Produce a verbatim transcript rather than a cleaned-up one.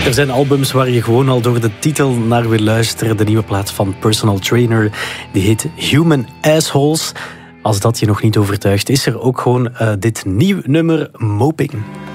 Er zijn albums waar je gewoon al door de titel naar wil luisteren. De nieuwe plaat van Personal Trainer, die heet Human Assholes. Als dat je nog niet overtuigt, is er ook gewoon uh, dit nieuw nummer, Moping.